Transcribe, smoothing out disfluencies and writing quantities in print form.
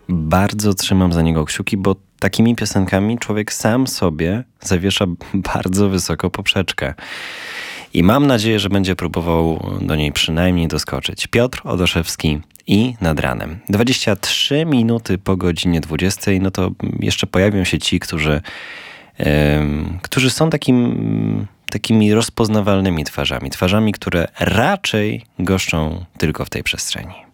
Bardzo trzymam za niego kciuki, bo takimi piosenkami człowiek sam sobie zawiesza bardzo wysoko poprzeczkę. I mam nadzieję, że będzie próbował do niej przynajmniej doskoczyć. Piotr Odoszewski i Nad ranem. 23 minuty po godzinie 20, no to jeszcze pojawią się ci, którzy są takimi rozpoznawalnymi twarzami, które raczej goszczą tylko w tej przestrzeni.